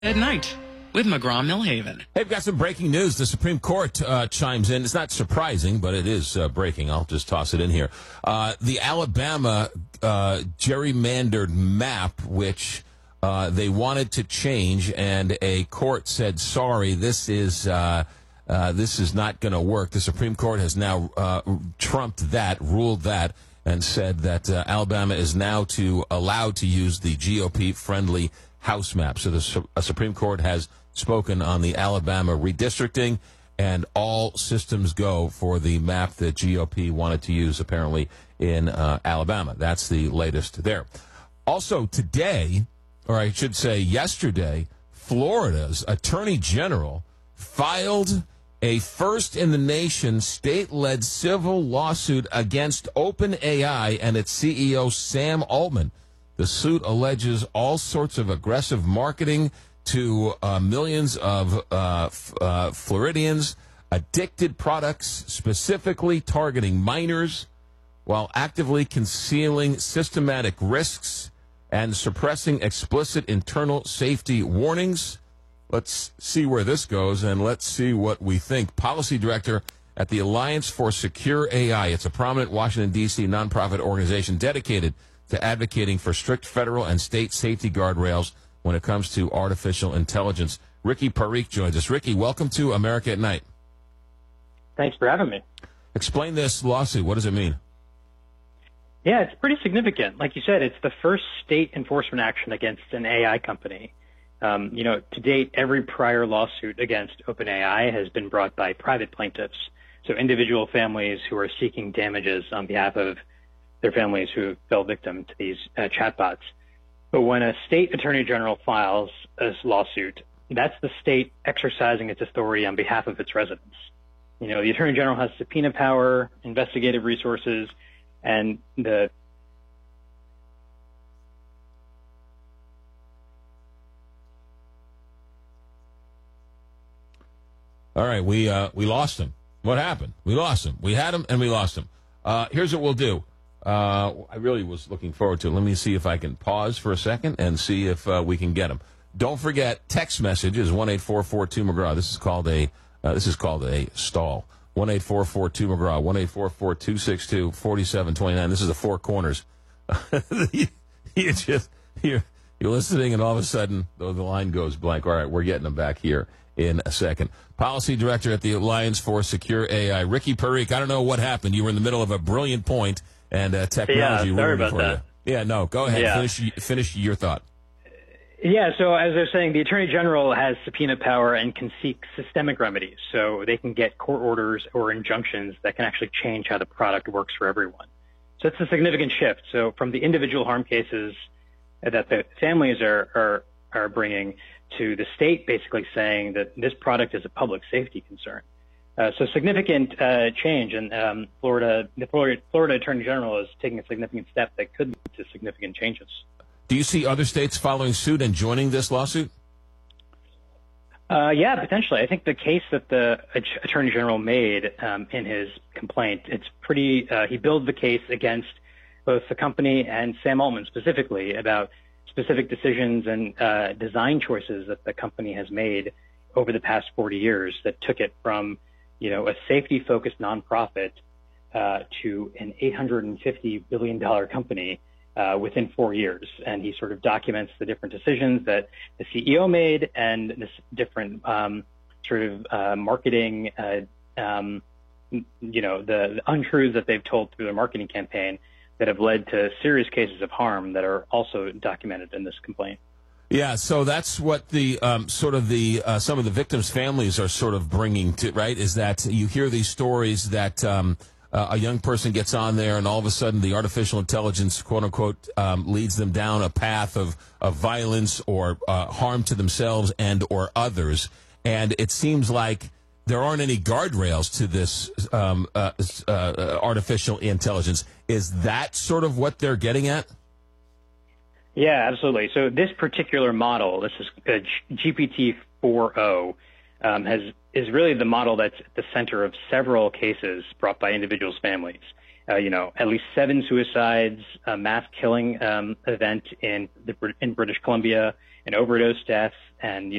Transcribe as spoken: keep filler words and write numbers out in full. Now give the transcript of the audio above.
At night with McGraw-Millhaven. Hey, we've got some breaking news. The Supreme Court uh, chimes in. It's not surprising, but it is uh, breaking. I'll just toss it in here. Uh, the Alabama uh, gerrymandered map, which uh, they wanted to change, and a court said, sorry, this is uh, uh, this is not going to work. The Supreme Court has now uh, trumped that, ruled that, and said that uh, Alabama is now to allowed to use the G O P-friendly House map. So the Su- uh, Supreme Court has spoken on the Alabama redistricting, and all systems go for the map that G O P wanted to use, apparently, in uh, Alabama. That's the latest there. Also today, or I should say yesterday, Florida's Attorney General filed a first-in-the-nation state-led civil lawsuit against OpenAI and its C E O, Sam Altman. The suit alleges all sorts of aggressive marketing to uh, millions of uh, f- uh, Floridians, addicted products specifically targeting minors, while actively concealing systematic risks and suppressing explicit internal safety warnings. Let's see where this goes, and let's see what we think. Policy Director at the Alliance for Secure A I. It's a prominent Washington, D C nonprofit organization dedicated to advocating for strict federal and state safety guardrails when it comes to artificial intelligence. Ricky Parikh joins us. Ricky, welcome to America at Night. Thanks for having me. Explain this lawsuit. What does it mean? Yeah, it's pretty significant. Like you said, it's the first state enforcement action against an A I company. Um, you know, to date, every prior lawsuit against OpenAI has been brought by private plaintiffs, so individual families who are seeking damages on behalf of their families who fell victim to these uh, chatbots. But when a state attorney general files a lawsuit, that's the state exercising its authority on behalf of its residents. You know, the attorney general has subpoena power, investigative resources, and the All right, we uh, we lost him. What happened? We lost him. We had him, and we lost him. Uh, here's what we'll do. Uh, I really was looking forward to it. Let me see if I can pause for a second and see if uh, we can get him. Don't forget, text message is one eight four four two McGraw. This is called a uh, this is called a stall. one eight four four two McGraw. one eight four four two six two four seven two nine. This is the Four Corners. you, you just you're, you're listening, and all of a sudden the, the line goes blank. All right, we're getting them back here in a second. Policy Director at the Alliance for Secure A I, Ricky Parikh. I don't know what happened. You were in the middle of a brilliant point, and uh, technology yeah, sorry ruined it about for that. you. Yeah, no, go ahead. Yeah. Finish, finish your thought. Yeah, so as I was saying, the Attorney General has subpoena power and can seek systemic remedies. So they can get court orders or injunctions that can actually change how the product works for everyone. So it's a significant shift. So from the individual harm cases that the families are, are, are bringing to the state basically saying that this product is a public safety concern. Uh, so significant uh, change, and um, Florida, the Florida, Florida Attorney General is taking a significant step that could lead to significant changes. Do you see other states following suit and joining this lawsuit? Uh, yeah, potentially. I think the case that the Attorney General made um, in his complaint, it's pretty, uh, he builds the case against both the company and Sam Altman specifically about specific decisions and uh, design choices that the company has made over the past forty years that took it from, you know, a safety-focused nonprofit uh, to an eight hundred fifty billion dollars company Uh, within four years. And he sort of documents the different decisions that the C E O made and this different um, sort of uh, marketing, uh, um, you know, the, the untruths that they've told through their marketing campaign that have led to serious cases of harm that are also documented in this complaint. Yeah, so that's what the um, sort of the uh, some of the victims' families are sort of bringing to, right, is that you hear these stories that um, Uh, a young person gets on there, and all of a sudden the artificial intelligence, quote unquote, um, leads them down a path of, of violence or uh, harm to themselves and or others. And it seems like there aren't any guardrails to this um, uh, uh, artificial intelligence. Is that sort of what they're getting at? Yeah, absolutely. So this particular model, this is uh, G P T four o, um, has is really the model that's at the center of several cases brought by individuals' families. Uh, you know, at least seven suicides, a mass killing um, event in the, in British Columbia, and overdose deaths and